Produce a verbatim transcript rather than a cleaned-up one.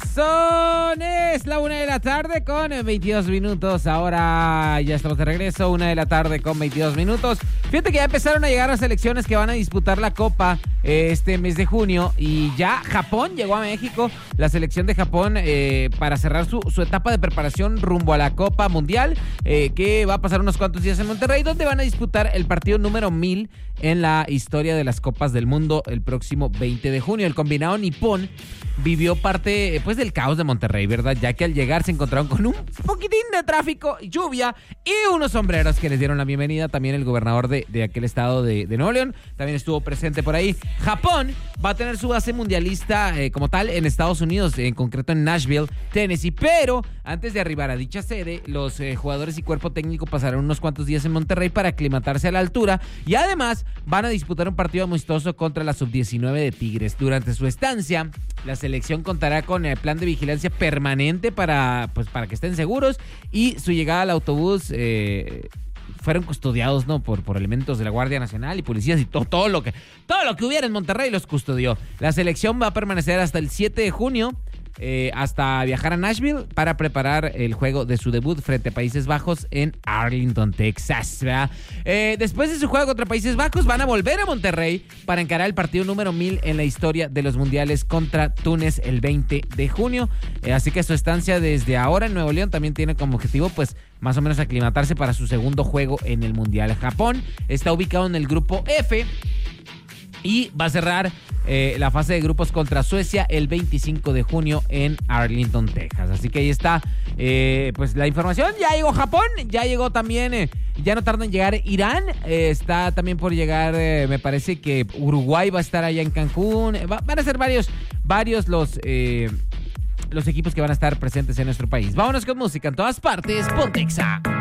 Son es la una de la tarde con veintidós minutos. Ahora ya estamos de regreso, una de la tarde con veintidós minutos. Fíjate que ya empezaron a llegar las selecciones que van a disputar la Copa eh, este mes de junio. Y ya Japón llegó a México. La selección de Japón eh, para cerrar su, su etapa de preparación rumbo a la Copa Mundial, eh, que va a pasar unos cuantos días en Monterrey, donde van a disputar el partido número mil en la historia de las Copas del Mundo el próximo veinte de junio. El combinado nipón vivió parte pues del caos de Monterrey, ¿verdad? Ya que al llegar se encontraron con un poquitín de tráfico, lluvia y unos sombreros que les dieron la bienvenida. También el gobernador de, de aquel estado de, de Nuevo León también estuvo presente por ahí. Japón va a tener su base mundialista eh, como tal en Estados Unidos, en concreto en Nashville, Tennessee, pero antes de arribar a dicha sede, los eh, jugadores y cuerpo técnico pasarán unos cuantos días en Monterrey para aclimatarse a la altura y además van a disputar un partido amistoso contra la sub diecinueve de Tigres. Durante su estancia, la selección contará con el plan de vigilancia permanente para, pues, para que estén seguros, y su llegada al autobús eh, fueron custodiados, ¿no? Por, por elementos de la Guardia Nacional y policías y todo, todo lo que todo lo que hubiera en Monterrey los custodió. La selección va a permanecer hasta el siete de junio. Eh, hasta viajar a Nashville para preparar el juego de su debut frente a Países Bajos en Arlington, Texas. Eh, después de su juego contra Países Bajos van a volver a Monterrey para encarar el partido número mil en la historia de los mundiales contra Túnez el veinte de junio. Eh, así que su estancia desde ahora en Nuevo León también tiene como objetivo pues más o menos aclimatarse para su segundo juego en el mundial. Japón está ubicado en el grupo F y va a cerrar eh, la fase de grupos contra Suecia el veinticinco de junio en Arlington, Texas. Así que ahí está eh, pues la información. Ya llegó Japón, ya llegó también, eh, ya no tarda en llegar Irán. Eh, está también por llegar, eh, me parece que Uruguay va a estar allá en Cancún. Va, van a ser varios, varios los, eh, los equipos que van a estar presentes en nuestro país. Vámonos con música en todas partes. Ponte Exa.